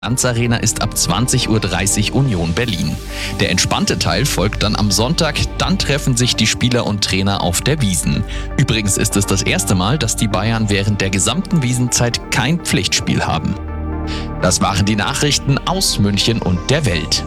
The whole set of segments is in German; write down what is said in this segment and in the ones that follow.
Allianz Arena ist ab 20:30 Uhr Union Berlin. Der entspannte Teil folgt dann am Sonntag, dann treffen sich die Spieler und Trainer auf der Wiesn. Übrigens ist es das erste Mal, dass die Bayern während der gesamten Wiesnzeit kein Pflichtspiel haben. Das waren die Nachrichten aus München und der Welt.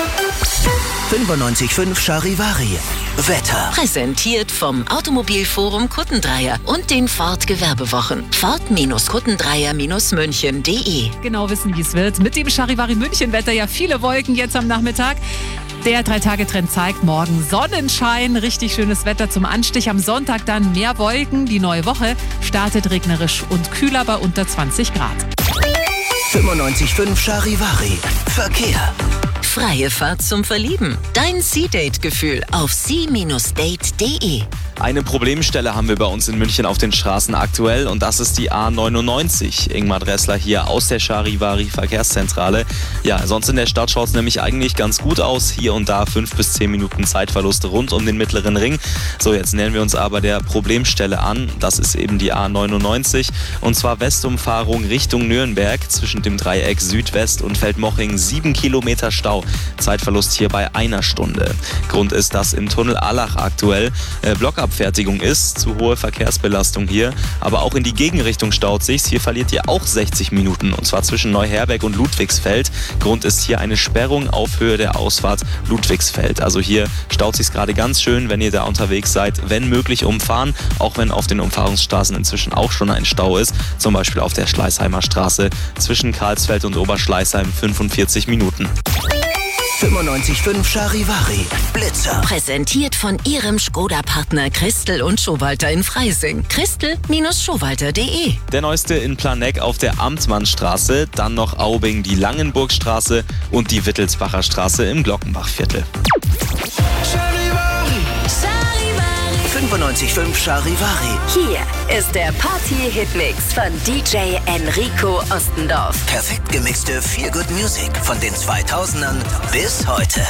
95.5 Charivari. Wetter. Präsentiert vom Automobilforum Kuttendreier und den Ford Gewerbewochen. Ford-Kuttendreier-München.de. Genau wissen, wie es wird. Mit dem Charivari München Wetter ja viele Wolken jetzt am Nachmittag. Der 3-Tage-Trend zeigt morgen Sonnenschein, richtig schönes Wetter zum Anstich. Am Sonntag dann mehr Wolken. Die neue Woche startet regnerisch und kühler bei unter 20 Grad. 95.5 Charivari. Verkehr. Freie Fahrt zum Verlieben. Dein Sea-Date-Gefühl auf sea-date.de. Eine Problemstelle haben wir bei uns in München auf den Straßen aktuell und das ist die A99. Ingmar Dressler hier aus der Charivari Verkehrszentrale. Ja, sonst in der Stadt schaut es nämlich eigentlich ganz gut aus. Hier und da 5 bis 10 Minuten Zeitverluste rund um den Mittleren Ring. So, jetzt nähern wir uns aber der Problemstelle an. Das ist eben die A99 und zwar Westumfahrung Richtung Nürnberg zwischen dem Dreieck Südwest und Feldmoching 7 Kilometer Stau. Zeitverlust hier bei 1 Stunde. Grund ist, dass im Tunnel Allach aktuell Blockabfertigung ist, zu hohe Verkehrsbelastung hier, aber auch in die Gegenrichtung staut sich's. Hier verliert ihr auch 60 Minuten und zwar zwischen Neuherberg und Ludwigsfeld. Grund ist hier eine Sperrung auf Höhe der Ausfahrt Ludwigsfeld. Also hier staut sich's gerade ganz schön, wenn ihr da unterwegs seid. Wenn möglich umfahren, auch wenn auf den Umfahrungsstraßen inzwischen auch schon ein Stau ist, zum Beispiel auf der Schleißheimer Straße zwischen Karlsfeld und Oberschleißheim 45 Minuten. 95.5 Charivari. Blitzer. Präsentiert von Ihrem Skoda-Partner Christel und Schowalter in Freising. Christel-Schowalter.de. Der neueste in Planegg auf der Amtmannstraße, dann noch Aubing die Langenburgstraße und die Wittelsbacher Straße im Glockenbachviertel. 95.5 Charivari. Hier ist der Party-Hitmix von DJ Enrico Ostendorf. Perfekt gemixte Feel-Good Music von den 2000ern bis heute.